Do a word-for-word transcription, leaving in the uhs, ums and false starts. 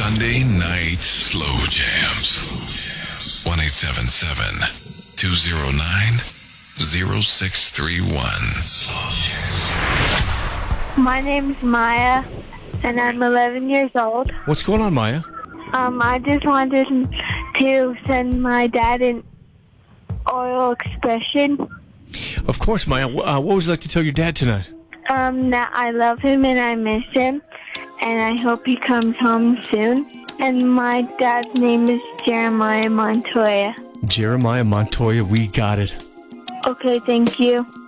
Sunday Night Slow Jams. one eight seven seven, two oh nine, oh six three one. My name's Maya, and I'm eleven years old. What's going on, Maya? Um, I just wanted to send my dad an oral expression. Of course, Maya. Uh, what would you like to tell your dad tonight? Um, that I love him and I miss him, and I hope he comes home soon. And my dad's name is Jeremiah Montoya. Jeremiah Montoya, we got it. Okay, thank you.